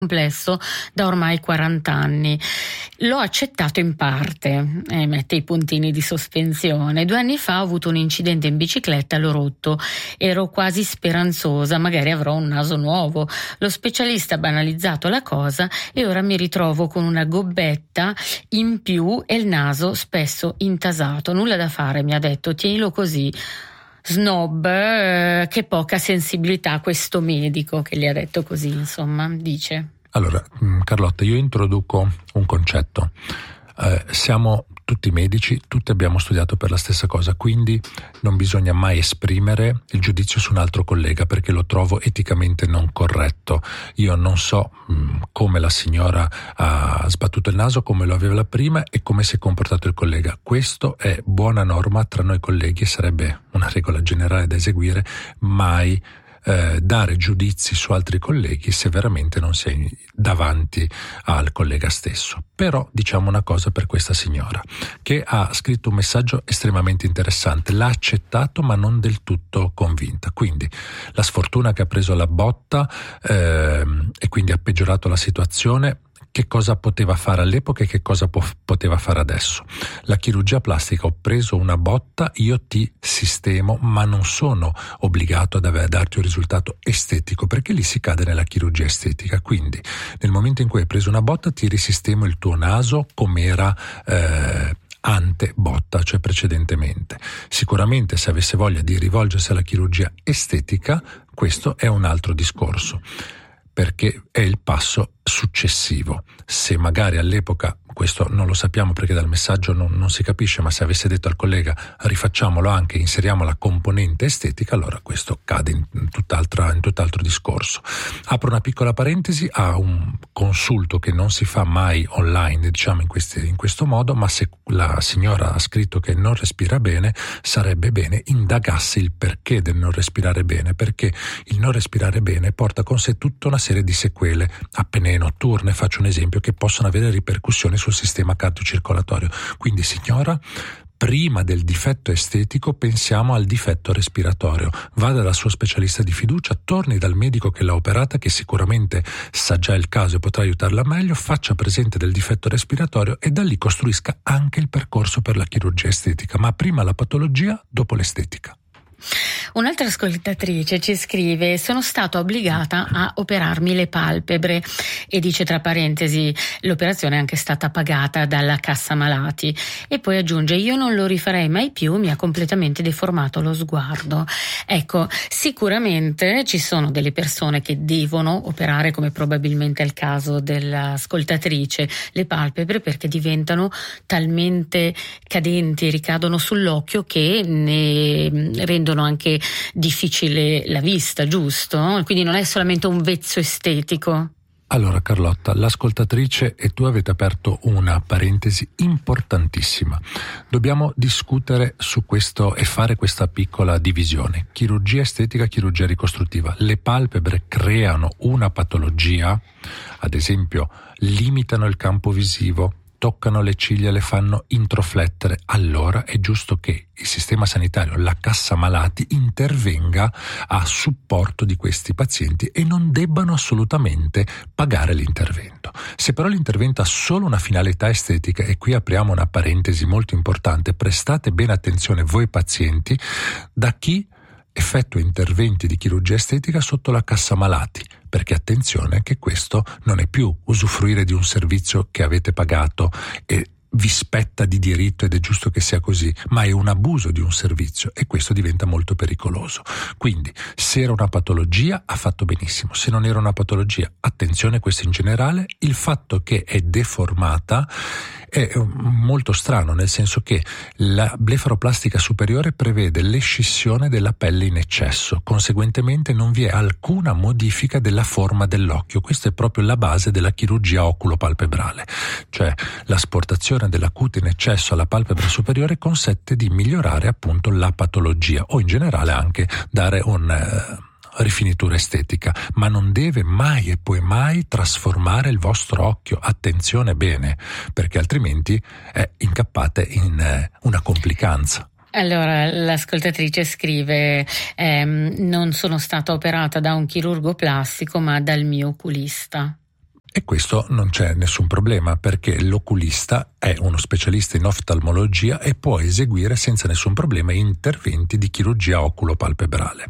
complesso da ormai 40 anni. L'ho accettato in parte, mette i puntini di sospensione. 2 anni fa ho avuto un incidente in bicicletta, l'ho rotto. Ero quasi speranzosa, magari avrò un naso nuovo. Lo specialista ha banalizzato la cosa e ora mi ritrovo con una gobbetta in più e il naso spesso intasato. Nulla da fare, mi ha detto, tienilo così. Snob, che poca sensibilità questo medico che gli ha detto così, insomma, dice. Allora, Carlotta, io introduco un concetto. Siamo tutti medici, tutti abbiamo studiato per la stessa cosa, quindi non bisogna mai esprimere il giudizio su un altro collega perché lo trovo eticamente non corretto. Io non so come la signora ha sbattuto il naso, come lo aveva la prima e come si è comportato il collega. Questo è buona norma tra noi colleghi e sarebbe una regola generale da eseguire, mai dare giudizi su altri colleghi se veramente non sei davanti al collega stesso. Però diciamo una cosa per questa signora che ha scritto un messaggio estremamente interessante, l'ha accettato ma non del tutto convinta, quindi la sfortuna che ha preso la botta e quindi ha peggiorato la situazione. Che cosa poteva fare all'epoca e che cosa poteva fare adesso? La chirurgia plastica, ho preso una botta, io ti sistemo, ma non sono obbligato a darti un risultato estetico, perché lì si cade nella chirurgia estetica. Quindi nel momento in cui hai preso una botta ti risistemo il tuo naso come era ante botta, cioè precedentemente. Sicuramente se avesse voglia di rivolgersi alla chirurgia estetica, questo è un altro discorso, perché è il passo successivo. Se magari all'epoca, questo non lo sappiamo perché dal messaggio non si capisce, ma se avesse detto al collega rifacciamolo anche, inseriamo la componente estetica, allora questo cade in tutt'altro discorso. Apro una piccola parentesi a un consulto che non si fa mai online, diciamo in questo modo, ma se la signora ha scritto che non respira bene, sarebbe bene indagasse il perché del non respirare bene, perché il non respirare bene porta con sé tutta una serie di sequele apnee notturne, faccio un esempio, che possono avere ripercussioni sul sistema cardiocircolatorio. Quindi signora, prima del difetto estetico pensiamo al difetto respiratorio, vada dal suo specialista di fiducia, torni dal medico che l'ha operata, che sicuramente sa già il caso e potrà aiutarla meglio, faccia presente del difetto respiratorio e da lì costruisca anche il percorso per la chirurgia estetica, ma prima la patologia, dopo l'estetica. Un'altra ascoltatrice ci scrive: sono stata obbligata a operarmi le palpebre e dice tra parentesi l'operazione è anche stata pagata dalla cassa malati, e poi aggiunge io non lo rifarei mai più, mi ha completamente deformato lo sguardo. Ecco, sicuramente ci sono delle persone che devono operare, come probabilmente è il caso dell'ascoltatrice, le palpebre perché diventano talmente cadenti, ricadono sull'occhio che ne rendono anche difficile la vista, giusto? Quindi non è solamente un vezzo estetico. Allora Carlotta, l'ascoltatrice e tu avete aperto una parentesi importantissima. Dobbiamo discutere su questo e fare questa piccola divisione. Chirurgia estetica, chirurgia ricostruttiva. Le palpebre creano una patologia, ad esempio limitano il campo visivo, toccano le ciglia, le fanno introflettere, allora è giusto che il sistema sanitario, la cassa malati, intervenga a supporto di questi pazienti e non debbano assolutamente pagare l'intervento. Se però l'intervento ha solo una finalità estetica, e qui apriamo una parentesi molto importante, prestate bene attenzione voi pazienti, da chi effettua interventi di chirurgia estetica sotto la cassa malati, perché attenzione che questo non è più usufruire di un servizio che avete pagato e vi spetta di diritto ed è giusto che sia così, ma è un abuso di un servizio e questo diventa molto pericoloso. Quindi se era una patologia ha fatto benissimo, se non era una patologia attenzione, questo in generale. Il fatto che è deformata è molto strano, nel senso che la blefaroplastica superiore prevede l'escissione della pelle in eccesso, conseguentemente non vi è alcuna modifica della forma dell'occhio. Questa è proprio la base della chirurgia oculopalpebrale, cioè l'asportazione della cute in eccesso alla palpebra superiore consente di migliorare appunto la patologia o in generale anche dare un rifinitura estetica, ma non deve mai e poi mai trasformare il vostro occhio. Attenzione bene, perché altrimenti incappate in una complicanza. Allora, l'ascoltatrice scrive non sono stata operata da un chirurgo plastico ma dal mio oculista. E questo non c'è nessun problema, perché l'oculista è uno specialista in oftalmologia e può eseguire senza nessun problema interventi di chirurgia oculopalpebrale.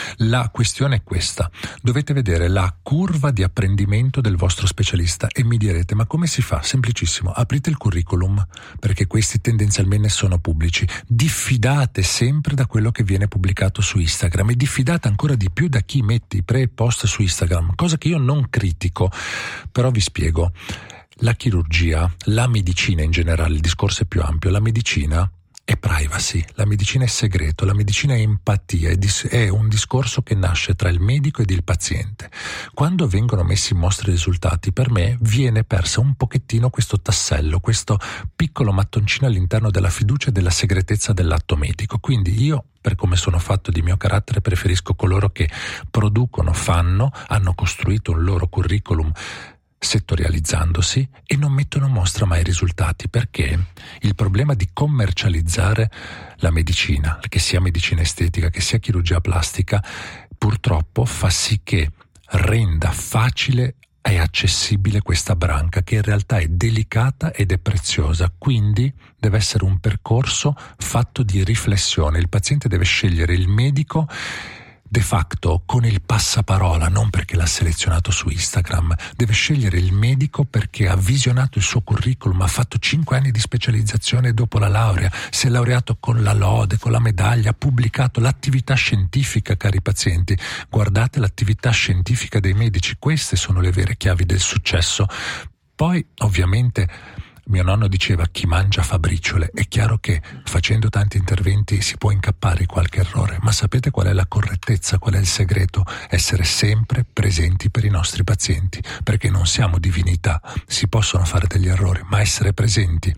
La questione è questa: dovete vedere la curva di apprendimento del vostro specialista e mi direte: ma come si fa? Semplicissimo, aprite il curriculum, perché questi tendenzialmente sono pubblici, diffidate sempre da quello che viene pubblicato su Instagram e diffidate ancora di più da chi mette i pre e post su Instagram, cosa che io non critico. Però vi spiego, la chirurgia, la medicina in generale, il discorso è più ampio, la medicina è privacy, la medicina è segreto, la medicina è empatia, è un discorso che nasce tra il medico ed il paziente. Quando vengono messi in mostra i risultati, per me viene persa un pochettino questo tassello, questo piccolo mattoncino all'interno della fiducia e della segretezza dell'atto medico. Quindi io, per come sono fatto di mio carattere, preferisco coloro che producono, fanno, hanno costruito un loro curriculum settorializzandosi e non mettono in mostra mai i risultati, perché il problema di commercializzare la medicina, che sia medicina estetica, che sia chirurgia plastica, purtroppo fa sì che renda facile e accessibile questa branca, che in realtà è delicata ed è preziosa. Quindi deve essere un percorso fatto di riflessione. Il paziente deve scegliere il medico de facto con il passaparola, non perché l'ha selezionato su Instagram. Deve scegliere il medico perché ha visionato il suo curriculum, ha fatto 5 anni di specializzazione dopo la laurea, si è laureato con la lode, con la medaglia, ha pubblicato l'attività scientifica, cari pazienti. Guardate l'attività scientifica dei medici, queste sono le vere chiavi del successo. Poi, ovviamente, mio nonno diceva: chi mangia fa briciole. È chiaro che facendo tanti interventi si può incappare in qualche errore, ma sapete qual è la correttezza, qual è il segreto? Essere sempre presenti per i nostri pazienti, perché non siamo divinità, si possono fare degli errori, ma essere presenti.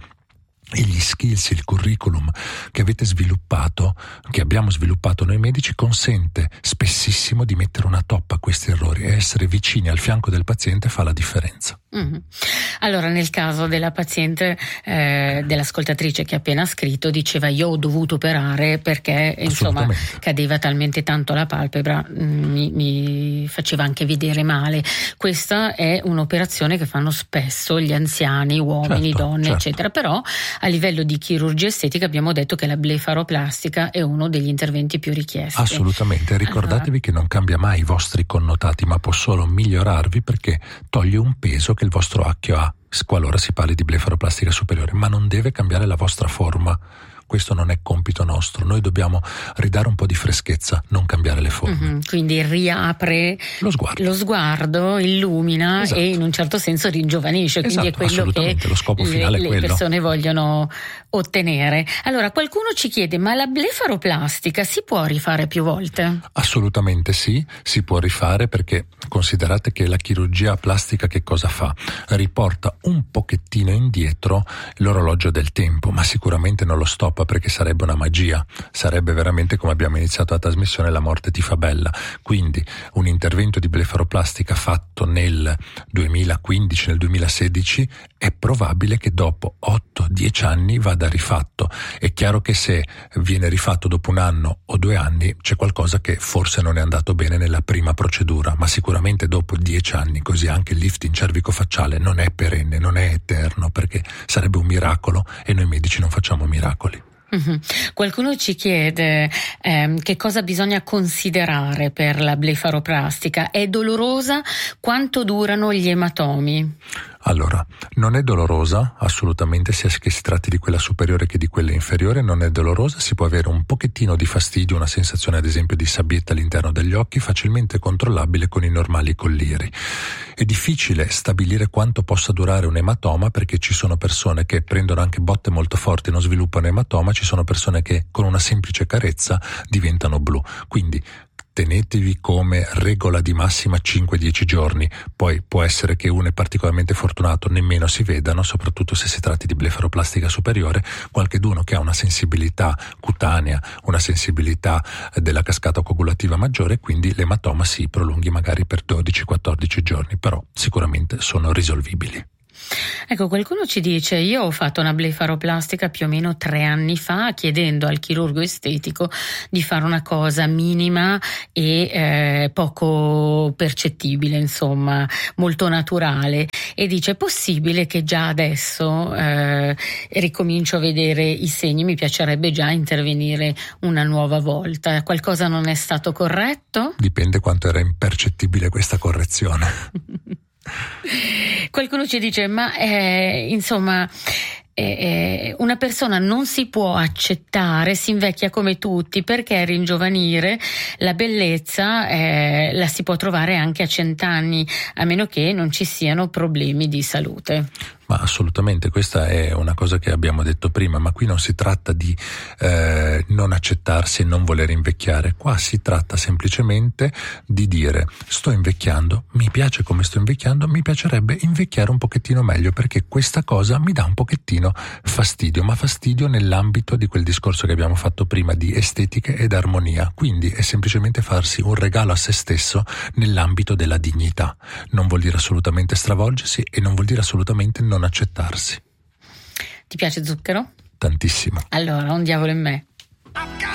E gli skills, il curriculum che avete sviluppato, che abbiamo sviluppato noi medici, consente spessissimo di mettere una toppa a questi errori, e essere vicini al fianco del paziente fa la differenza. Allora, nel caso della paziente, dell'ascoltatrice che ha appena scritto, diceva: io ho dovuto operare perché insomma cadeva talmente tanto la palpebra, mi faceva anche vedere male. Questa è un'operazione che fanno spesso gli anziani, uomini, donne, eccetera. Però a livello di chirurgia estetica abbiamo detto che la blefaroplastica è uno degli interventi più richiesti. Assolutamente, ricordatevi che non cambia mai i vostri connotati, ma può solo migliorarvi, perché toglie un peso che il vostro occhio ha qualora si parli di blefaroplastica superiore, ma non deve cambiare la vostra forma. Questo non è compito nostro, noi dobbiamo ridare un po' di freschezza, non cambiare le forme. Quindi riapre lo sguardo, illumina, esatto, e in un certo senso ringiovanisce, quindi è quello che lo scopo finale è quello. Le persone vogliono ottenere. Allora, qualcuno ci chiede: ma la blefaroplastica si può rifare più volte? Assolutamente sì, si può rifare, perché considerate che la chirurgia plastica che cosa fa? Riporta un pochettino indietro l'orologio del tempo, ma sicuramente non lo stoppa, perché sarebbe una magia, sarebbe veramente, come abbiamo iniziato la trasmissione, la morte ti fa bella. Quindi un intervento di blefaroplastica fatto nel 2015, nel 2016, è probabile che dopo 8-10 anni vada rifatto. È chiaro che se viene rifatto dopo 1 anno o 2 anni c'è qualcosa che forse non è andato bene nella prima procedura, ma sicuramente dopo 10 anni, così anche il lifting cervicofacciale non è perenne, non è eterno, perché sarebbe un miracolo e noi medici non facciamo miracoli. Qualcuno ci chiede che cosa bisogna considerare per la blefaroplastica. È dolorosa? Quanto durano gli ematomi? Allora, non è dolorosa assolutamente, sia che si tratti di quella superiore che di quella inferiore, non è dolorosa. Si può avere un pochettino di fastidio, una sensazione ad esempio di sabbietta all'interno degli occhi, facilmente controllabile con i normali collieri. È difficile stabilire quanto possa durare un ematoma, perché ci sono persone che prendono anche botte molto forti e non sviluppano ematoma, ci sono persone che con una semplice carezza diventano blu. Quindi tenetevi come regola di massima 5-10 giorni, poi può essere che uno è particolarmente fortunato, nemmeno si vedano, soprattutto se si tratti di blefaroplastica superiore, qualcheduno che ha una sensibilità cutanea, una sensibilità della cascata coagulativa maggiore, quindi l'ematoma si prolunghi magari per 12-14 giorni, però sicuramente sono risolvibili. Ecco, qualcuno ci dice: io ho fatto una blefaroplastica più o meno 3 anni fa, chiedendo al chirurgo estetico di fare una cosa minima e poco percettibile, insomma, molto naturale, e dice: è possibile che già adesso ricomincio a vedere i segni, mi piacerebbe già intervenire una nuova volta. Qualcosa non è stato corretto? Dipende quanto era impercettibile questa correzione. Qualcuno ci dice: ma insomma, una persona non si può accettare, si invecchia come tutti, perché ringiovanire la bellezza la si può trovare anche a 100 anni, a meno che non ci siano problemi di salute. Ma assolutamente, questa è una cosa che abbiamo detto prima, ma qui non si tratta di non accettarsi e non voler invecchiare, qua si tratta semplicemente di dire: sto invecchiando, mi piace come sto invecchiando, mi piacerebbe invecchiare un pochettino meglio, perché questa cosa mi dà un pochettino fastidio, ma fastidio nell'ambito di quel discorso che abbiamo fatto prima di estetica ed armonia. Quindi è semplicemente farsi un regalo a se stesso nell'ambito della dignità. Non vuol dire assolutamente stravolgersi e non vuol dire assolutamente non accettarsi. Ti piace zucchero? Tantissimo. Allora, un diavolo in me.